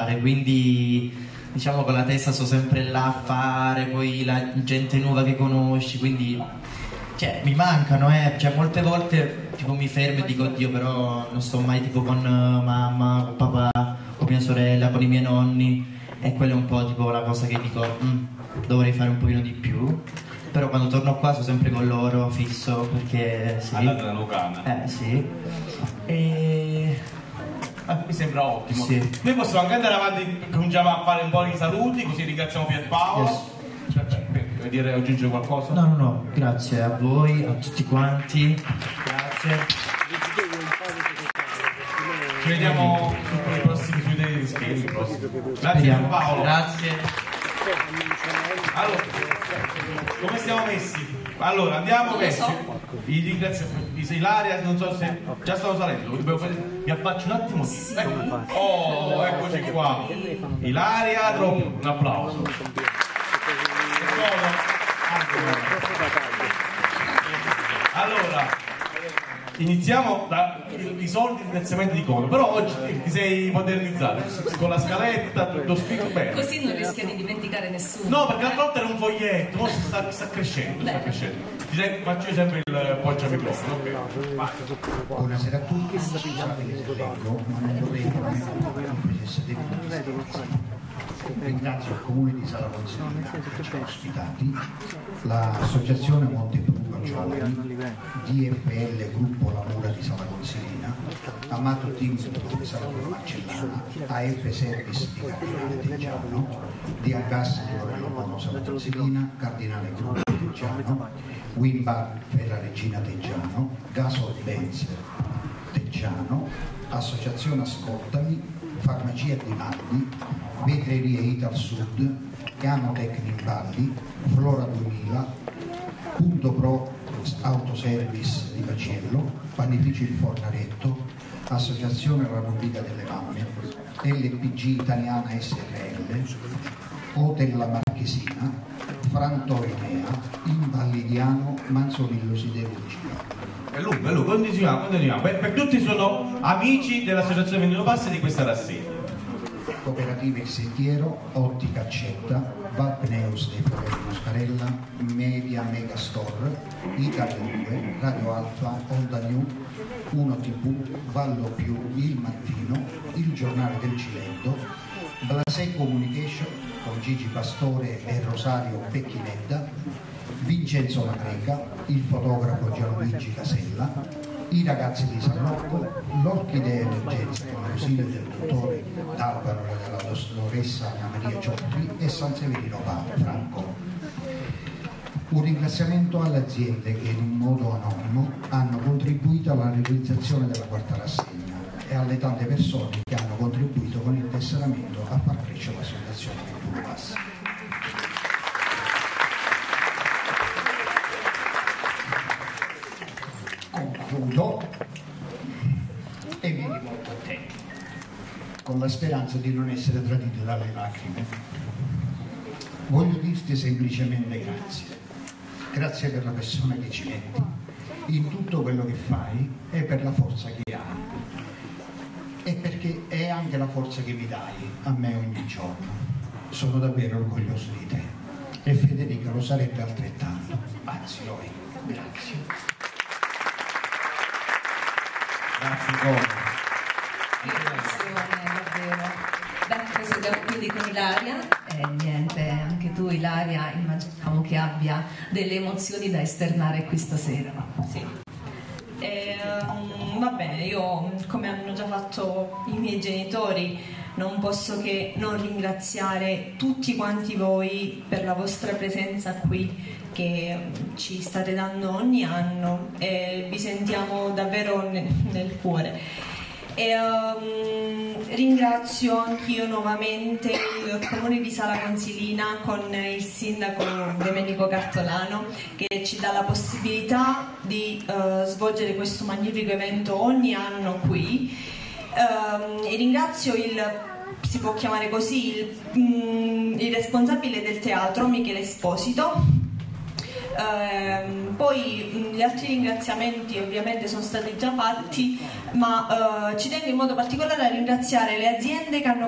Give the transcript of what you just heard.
fare, quindi diciamo con la testa sto sempre là a fare, poi la gente nuova che conosci, quindi cioè mi mancano, cioè molte volte tipo mi fermo e dico oddio, però non sto mai tipo con mamma, con papà, con mia sorella, con i miei nonni, e quella è un po' tipo la cosa che dico dovrei fare un pochino di più, però quando torno qua sono sempre con loro fisso, perché sì. Alla Lucana. Sì. Mi sembra ottimo. Sì. Noi possiamo anche andare avanti, cominciamo a fare un po' di saluti, così ringraziamo Pierpaolo. Yes. Vuoi dire, aggiungere qualcosa? No, grazie a voi, a tutti quanti, grazie. Ci vediamo sui prossimi sui schemi. Grazie Pierpaolo. Grazie. Allora, come siamo messi? Allora, andiamo verso i ringraziamenti. Ilaria, non so se già stavo salendo, mi affaccio un attimo. Oh, eccoci qua. Ilaria, troppo, un applauso. Allora, iniziamo dai soldi ringraziamenti di Cono, però oggi ti sei modernizzato con la scaletta, lo spiego bene. Così non rischia di dimenticare nessuno. No, perché l'altra volta era un foglietto, ora sta crescendo, sta crescendo. Faccio sempre il poggia microfono. Buonasera a tutti, scusate che se leggo, ma non vorrei che mi facesse dei punti. Ringrazio il comune di Sala Consilina che ci ha ospitati, l'associazione Montepruga Giovani, DFL Gruppo La Mura di Sala Consilina, Amato Team di Sala Marcellana, AF Service di Cardinale Teggiano, DHS di Lorello Bono Sala Consilina, Cardinale Gruppo Teggiano, Wimbar Ferra Regina Teggiano, Gasol Benz Teggiano, Associazione Ascoltami, Farmacia di Maldi, Vetrerie Ital Sud, Piano Tecnic Valli, Flora 2000, Punto Pro Autoservice di Paciello, Panifici Il Fornaretto, Associazione Repubblica delle Mamme, LPG Italiana SRL, Hotel La Marchesina, Frantoio Mea, Invallidiano, Manzolillo Siderurgica. È lungo, continuiamo. Per tutti sono amici dell'associazione Vendono Passi di questa rassegna. Cooperativa Il Sentiero, Ottica Accetta, Valpneus dei Fratelli Moscarella, Media Megastore, Italia 2, Radio Alfa, Onda New, 1 TV, Vallo Più, Il Mattino, Il Giornale del Cilento, Blasé Communication con Gigi Pastore e Rosario Pecchinedda, Vincenzo La Greca, il fotografo Gianluigi Casella, i ragazzi di San Rocco, l'Orchidea Emergenza con l'ausilio del dottore D'Alvaro e della dottoressa Anna Maria Ciotti e San Severino Franco. Un ringraziamento alle aziende che in un modo anonimo hanno contribuito alla realizzazione della quarta rassegna e alle tante persone che hanno contribuito con il tesseramento a far crescere l'associazione Vendono Passi. Concludo e mi rivolgo a te con la speranza di non essere tradito dalle lacrime. Voglio dirti semplicemente grazie per la persona che ci metti in tutto quello che fai e per la forza che hai, e perché è anche la forza che mi dai a me ogni giorno. Sono davvero orgoglioso di te e Federica lo sarebbe altrettanto, anzi lo è. Grazie. Grazie Cono. Davvero. Beh, siamo quindi con Ilaria e niente, anche tu Ilaria immaginiamo che abbia delle emozioni da esternare qui stasera. Sì. Va bene, io come hanno già fatto i miei genitori non posso che non ringraziare tutti quanti voi per la vostra presenza qui che ci state dando ogni anno e vi sentiamo davvero nel cuore. E, ringrazio anch'io nuovamente il comune di Sala Consilina con il sindaco Domenico Cartolano che ci dà la possibilità di svolgere questo magnifico evento ogni anno qui. E ringrazio si può chiamare così, il responsabile del teatro Michele Esposito. Poi gli altri ringraziamenti ovviamente sono stati già fatti, ma ci tengo in modo particolare a ringraziare le aziende che hanno